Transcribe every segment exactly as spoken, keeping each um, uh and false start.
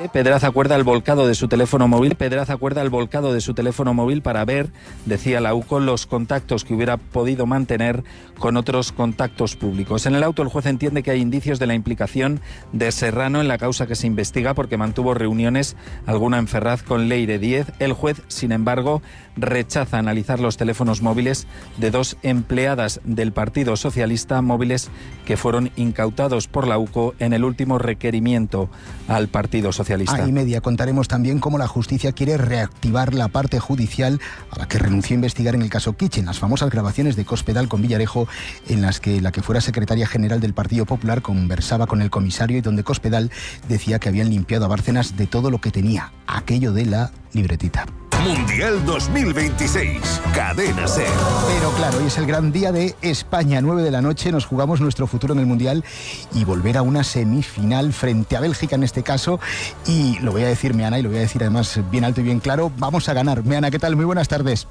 Pedraza acuerda el volcado de su teléfono móvil. Pedraza acuerda el volcado de su teléfono móvil para ver, decía la U C O, los contactos que hubiera podido mantener con otros contactos públicos. En el auto, el juez entiende que hay indicios de la implicación de Serrano en la causa que se investiga porque mantuvo reuniones, alguna en Ferraz, con Leire Díez. El juez, sin embargo, rechaza analizar los teléfonos móviles de dos empleadas del Partido Socialista, móviles que fueron incautados por la U C O en el último requerimiento al Partido Socialista. A y media contaremos también cómo la justicia quiere reactivar la parte judicial a la que renunció a investigar en el caso Kitchen, las famosas grabaciones de Cospedal con Villarejo, en las que la que fuera secretaria general del Partido Popular conversaba con el comisario y donde Cospedal decía que habían limpiado a Bárcenas de todo lo que tenía, aquello de la libretita. Mundial dos mil veintiséis, Cadena SER. Pero claro, hoy es el gran día de España, nueve de la noche, nos jugamos nuestro futuro en el Mundial y volver a una semifinal frente a Bélgica en este caso, y lo voy a decir, Meana, y lo voy a decir además bien alto y bien claro, vamos a ganar. Meana, ¿qué tal? Muy buenas tardes.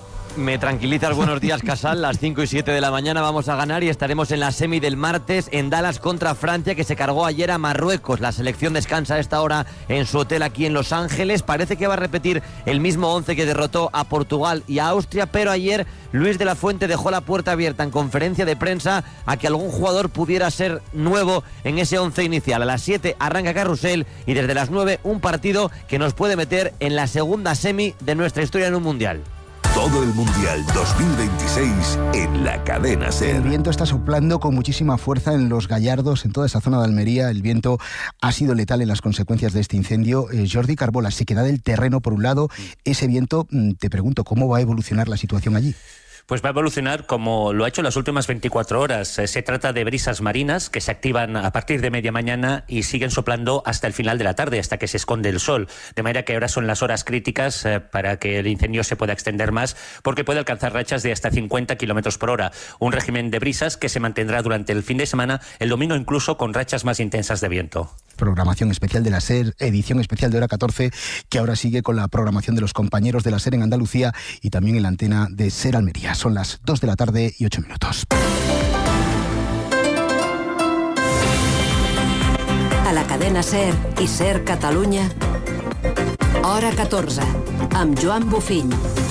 Me tranquilizas, buenos días, Casal. Las cinco y siete de la mañana vamos a ganar y estaremos en la semi del martes en Dallas contra Francia, que se cargó ayer a Marruecos. La selección descansa a esta hora en su hotel aquí en Los Ángeles. Parece que va a repetir el mismo once que derrotó a Portugal y a Austria, pero ayer Luis de la Fuente dejó la puerta abierta en conferencia de prensa a que algún jugador pudiera ser nuevo en ese once inicial. A las siete arranca Carrusel y desde las nueve un partido que nos puede meter en la segunda semi de nuestra historia en un Mundial. Todo el Mundial dos mil veintiséis en la Cadena SER. El viento está soplando con muchísima fuerza en Los Gallardos, en toda esa zona de Almería. El viento ha sido letal en las consecuencias de este incendio. Eh, Jordi Carbola, sequedad del terreno por un lado. Ese viento, te pregunto, ¿cómo va a evolucionar la situación allí? Pues va a evolucionar como lo ha hecho en las últimas veinticuatro horas. Se trata de brisas marinas que se activan a partir de media mañana y siguen soplando hasta el final de la tarde, hasta que se esconde el sol. De manera que ahora son las horas críticas eh, para que el incendio se pueda extender más, porque puede alcanzar rachas de hasta cincuenta kilómetros por hora. Un régimen de brisas que se mantendrá durante el fin de semana, el domingo incluso con rachas más intensas de viento. Programación especial de la SER, edición especial de Hora catorce, que ahora sigue con la programación de los compañeros de la SER en Andalucía y también en la antena de SER Almería. Son las dos de la tarde y ocho minutos. A la cadena SER i SER Catalunya, Hora catorze, amb Joan Bofill.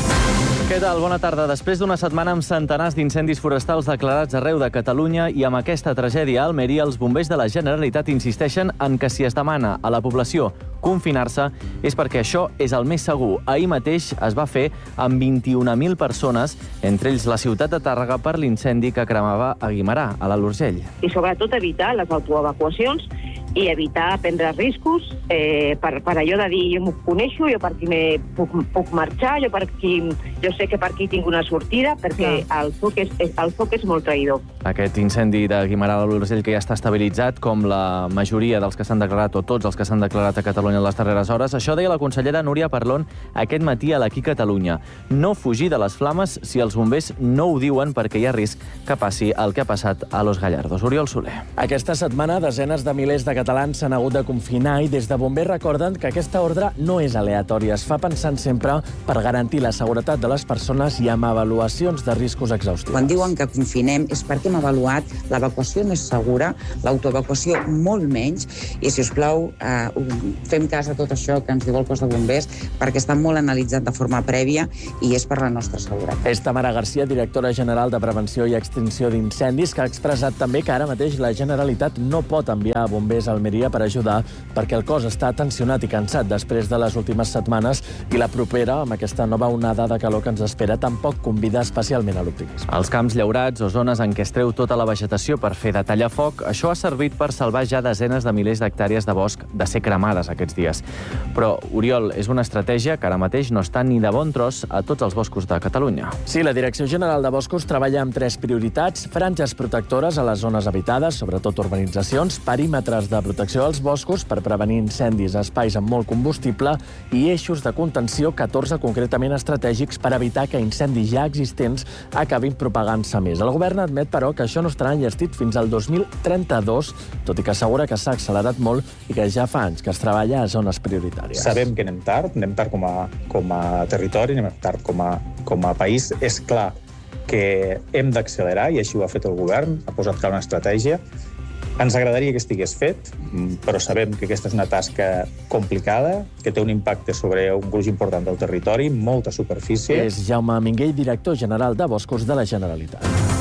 Què tal? Bona tarda. Després d'una setmana amb centenars d'incendis forestals declarats arreu de Catalunya i amb aquesta tragèdia a Almeria, els bombers de la Generalitat insisteixen en que si es demana a la població confinar-se és perquè això és el més segur. Ahir mateix es va fer amb vint-i-una mil persones, entre ells la ciutat de Tàrrega, per l'incendi que cremava a Guimerà, a l'Alt Urgell. I sobretot evitar les autoevacuacions i evitar prendre riscos eh, per, per allò de dir jo m'ho coneixo, jo per aquí me puc, puc marxar, jo per aquí jo sé que per aquí tinc una sortida, perquè el foc és, el foc és molt traïdor. Aquest incendi de Guimerà de l'Urgell que ja està estabilitzat, com la majoria dels que s'han declarat, o tots els que s'han declarat a Catalunya en les darreres hores. Això deia la consellera Núria Parlon aquest matí a l'Aquí Catalunya. No fugir de les flames si els bombers no ho diuen, perquè hi ha risc que passi el que ha passat a Los Gallardos. Oriol Soler. Aquesta setmana, desenes de milers de catalans s'han hagut de confinar i des de bombers recorden que aquesta ordre no és aleatòria. Es fa pensant sempre per garantir la seguretat de les persones i amb avaluacions de riscos exhaustives. Quan diuen que confinem és perquè hem avaluat l'evacuació més segura, l'autoevacuació molt menys, i, si us plau, eh, fem cas a tot això que ens diu el cos de bombers, perquè està molt analitzat de forma prèvia i és per la nostra seguretat. És Tamara Garcia, directora general de Prevenció i Extinció d'Incendis, que ha expressat també que ara mateix la Generalitat no pot enviar bombers a Almeria per ajudar, perquè el cos està tensionat i cansat després de les últimes setmanes i la propera, amb aquesta nova onada de calor que ens espera, tampoc convida especialment a l'optimisme. Els camps llaurats o zones en què es treu tota la vegetació per fer de tallafoc, això ha servit per salvar ja desenes de milers d'hectàrees de bosc de ser cremades aquests dies. Però, Oriol, és una estratègia que ara mateix no està ni de bon tros a tots els boscos de Catalunya. Sí, la Direcció General de Boscos treballa amb tres prioritats: franges protectores a les zones habitades, sobretot urbanitzacions, perímetres de protecció dels boscos per prevenir incendis a espais amb molt combustible i eixos de contenció, catorze concretament estratègics, per evitar que incendis ja existents acabin propagant-se més. El govern admet, però, que això no estarà enllestit fins al dos mil trenta-dos, tot i que assegura que s'ha accelerat molt i que ja fa anys que es treballa a zones prioritàries. Sabem que anem tard, anem tard com a, com a territori, anem tard com a, com a país. És clar que hem d'accelerar, i així ho ha fet el govern, ha posat clar una estratègia, Ens agradaria que estigués fet, però sabem que aquesta és una tasca complicada, que té un impacte sobre un gruix important del territori, molta superfície. És Jaume Minguell, director general de Boscos de la Generalitat.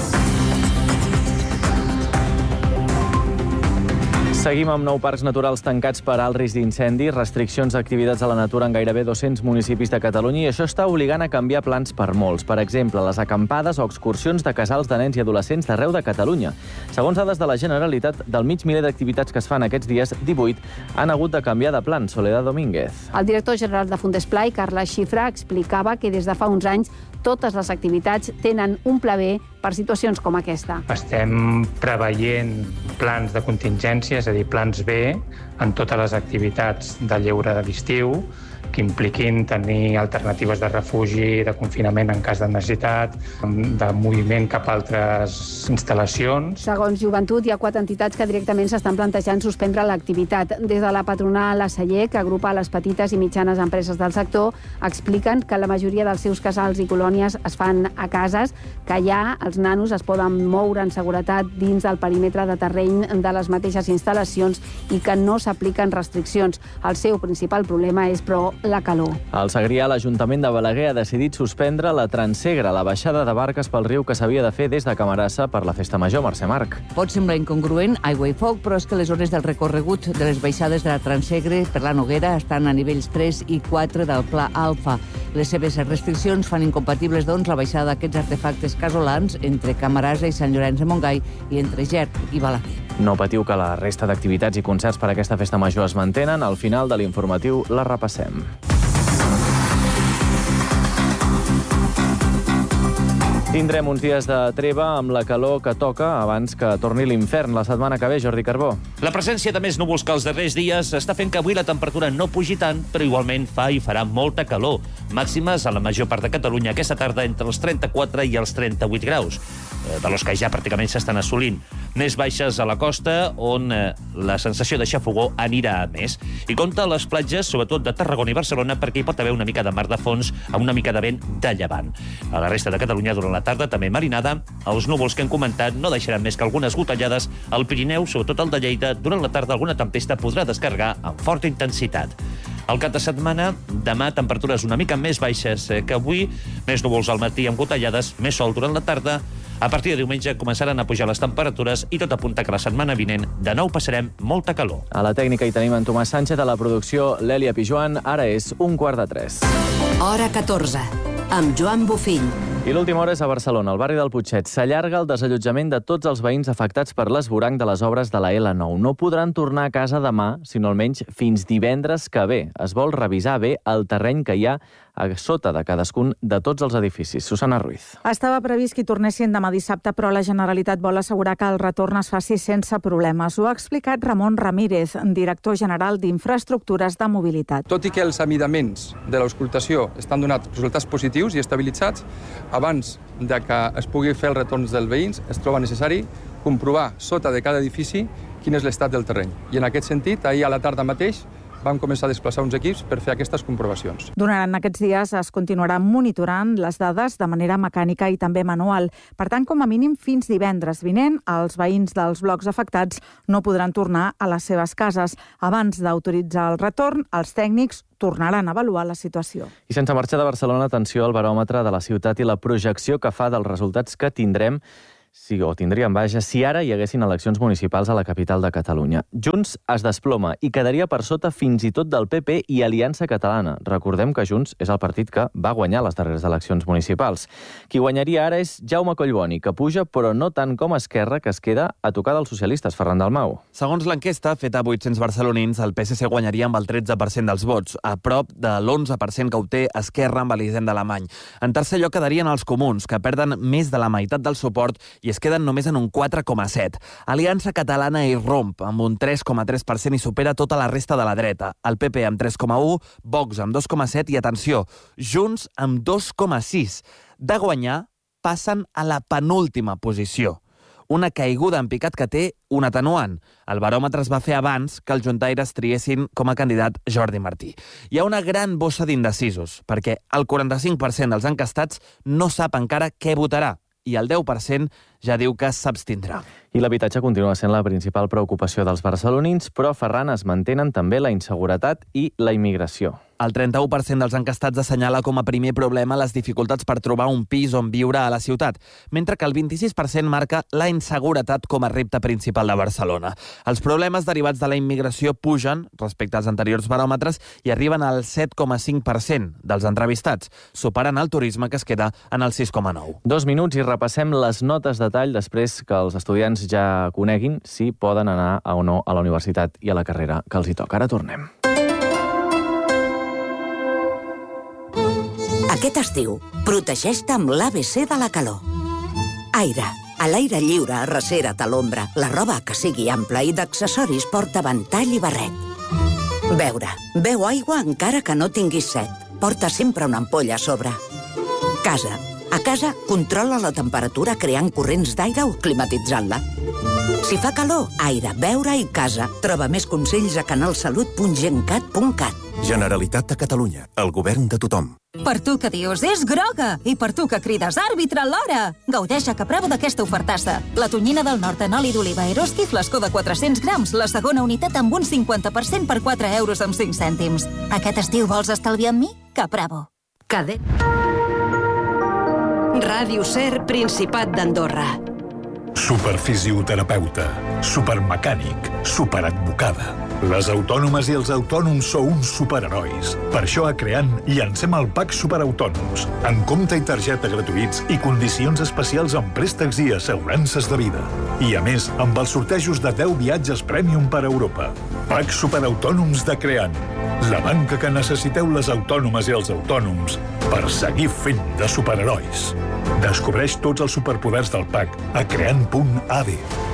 Seguim amb nou parcs naturals tancats per alt risc d'incendi, restriccions d'activitats a la natura en gairebé dos-cents municipis de Catalunya, i això està obligant a canviar plans per molts. Per exemple, les acampades o excursions de casals de nens i adolescents d'arreu de Catalunya. Segons dades de la Generalitat, del mig miler d'activitats que es fan aquests dies, divuit han hagut de canviar de plan. Soledad Domínguez. El director general de Fundesplai, Carles Xifra, explicava que des de fa uns anys totes les activitats tenen un pla B per situacions com aquesta. Estem preveient plans de contingència, és a dir, plans B, en totes les activitats de lleure de l'estiu, que impliquin tenir alternatives de refugi, de confinament en cas de necessitat, de moviment cap a altres instal·lacions. Segons Joventut, hi ha quatre entitats que directament s'estan plantejant suspendre l'activitat. Des de la patronal A S E, que agrupa les petites i mitjanes empreses del sector, expliquen que la majoria dels seus casals i colònies es fan a cases, que allà els nanos es poden moure en seguretat dins del perímetre de terreny de les mateixes instal·lacions i que no s'apliquen restriccions. El seu principal problema és, però, la calor. Al Segrià, l'Ajuntament de Balaguer ha decidit suspendre la Transegre, la baixada de barques pel riu que s'havia de fer des de Camarasa per la Festa Major. Mercè Marc. Pot semblar incongruent, aigua i foc, però és que les zones del recorregut de les baixades de la Transegre per la Noguera estan a nivells tres i quatre del Pla Alfa. Les seves restriccions fan incompatibles, doncs, la baixada d'aquests artefactes casolans entre Camarasa i Sant Llorenç de Montgai i entre Ger i Balaguer. No patiu que la resta d'activitats i concerts per a aquesta Festa Major es mantenen. Al final de l'informatiu la repassem. Tindrem uns dies de treva amb la calor que toca abans que torni l'infern la setmana que ve. Jordi Carbó. La presència de més núvols que els darrers dies està fent que avui la temperatura no pugi tant, però igualment fa i farà molta calor. Màximes a la major part de Catalunya aquesta tarda entre els trenta-quatre i els trenta-vuit graus, de los que ja pràcticament s'estan assolint. Més baixes a la costa, on la sensació de xafogor anirà a més. I compta a les platges, sobretot de Tarragona i Barcelona, perquè hi pot haver una mica de mar de fons amb una mica de vent de llevant. A la resta de Catalunya, durant la tarda, també marinada. Els núvols que hem comentat no deixaran més que algunes gotellades. Al Pirineu, sobretot el de Lleida, durant la tarda alguna tempesta podrà descarregar amb forta intensitat. Al cap de setmana, demà, temperatures una mica més baixes que avui, més núvols al matí amb gotellades, més sol durant la tarda. A partir de diumenge començaran a pujar les temperatures i tot apunta que la setmana vinent de nou passarem molta calor. A la tècnica hi tenim en Tomàs Sánchez, a la producció l'Èlia Pijuan. Ara és un quart de tres. Hora catorze, amb Joan Bofill. I l'última hora és a Barcelona. Al barri del Putxet s'allarga el desallotjament de tots els veïns afectats per l'esvoranc de les obres de la L nou. No podran tornar a casa demà, sinó almenys fins divendres que ve. Es vol revisar bé el terreny que hi ha a sota de cadascun de tots els edificis. Susana Ruiz. Estava previst que hi tornessin demà dissabte, però la Generalitat vol assegurar que el retorn es faci sense problemes. Ho ha explicat Ramon Ramírez, director general d'Infraestructures de Mobilitat. Tot i que els amidaments de l'auscultació estan donats resultats positius i estabilitzats, abans de que es pugui fer els retorns dels veïns, es troba necessari comprovar sota de cada edifici quin és l'estat del terreny. I en aquest sentit, ahir a la tarda mateix, vam començar a desplaçar uns equips per fer aquestes comprovacions. Durant aquests dies es continuarà monitorant les dades de manera mecànica i també manual. Per tant, com a mínim, fins divendres vinent, els veïns dels blocs afectats no podran tornar a les seves cases. Abans d'autoritzar el retorn, els tècnics tornaran a avaluar la situació. I sense marxar de Barcelona, atenció al baròmetre de la ciutat i la projecció que fa dels resultats que tindrem Sí, o tindríem, vaja, si ara hi haguessin eleccions municipals a la capital de Catalunya. Junts es desploma i quedaria per sota fins i tot del P P i Aliança Catalana. Recordem que Junts és el partit que va guanyar les darreres eleccions municipals. Qui guanyaria ara és Jaume Collboni, que puja, però no tant com Esquerra, que es queda a tocar dels socialistes, Ferran Dalmau. Segons l'enquesta feta a vuit-cents barcelonins, el P S C guanyaria amb el tretze per cent dels vots, a prop de l'onze per cent que obté Esquerra amb Elisenda Alemany. En tercer lloc quedarien els comuns, que perden més de la meitat del suport i es queden només en un quatre coma set. Aliança Catalana hi romp, amb un tres coma tres per cent i supera tota la resta de la dreta. El P P amb tres coma u, Vox amb dos coma set i, atenció, Junts amb dos coma sis. De guanyar, passen a la penúltima posició. Una caiguda en picat que té un atenuant. El baròmetre es va fer abans que els juntaires triessin com a candidat Jordi Martí. Hi ha una gran bossa d'indecisos, perquè el quaranta-cinc per cent dels encastats no sap encara què votarà, i el deu per cent ja diu que s'abstindrà. I l'habitatge continua sent la principal preocupació dels barcelonins, però Ferran es mantenen també la inseguretat i la immigració. El trenta-u per cent dels encastats assenyala com a primer problema les dificultats per trobar un pis on viure a la ciutat, mentre que el vint-i-sis per cent marca la inseguretat com a repte principal de Barcelona. Els problemes derivats de la immigració pugen respecte als anteriors baròmetres i arriben al set coma cinc per cent dels entrevistats, superant el turisme, que es queda en el sis coma nou. Dos minuts i repassem les notes de tall després que els estudiants ja coneguin si poden anar o no a la universitat i a la carrera que els hi toca. Ara tornem. Aquest estiu, protegeix-te amb l'A B C de la calor. Aire. A l'aire lliure, arrecera't a l'ombra. La roba que sigui ampla i d'accessoris porta ventall i barret. Beure. Beu aigua encara que no tinguis set. Porta sempre una ampolla a sobre. Casa. A casa, controla la temperatura creant corrents d'aire o climatitzant-la. Si fa calor, aire, beure i casa. Troba més consells a canalsalut punt gencat punt cat. Generalitat de Catalunya. El govern de tothom. Per tu que dius, és groga! I per tu que crides, àrbitre, l'hora! Gaudeix a Capravo d'aquesta ofertassa. La tonyina del nord en oli d'oliva Eroski, flascó de quatre-cents grams, la segona unitat amb un cinquanta per cent per quatre euros amb cinc cèntims. Aquest estiu vols estalviar amb mi? Capravo. Cadet. Ràdio Ser, Principat d'Andorra. Superfisioterapeuta, supermecànic, superadvocada. Les autònomes i els autònoms sou uns superherois. Per això a Creant llancem el Pack Superautònoms, amb compte i targeta gratuïts i condicions especials en préstecs i assegurances de vida. I a més, amb els sortejos de deu viatges Premium per Europa. Pack Superautònoms de Creant, la banca que necessiteu les autònomes i els autònoms per seguir fent de superherois. Descobreix tots els superpoders del Pack a creant punt a d.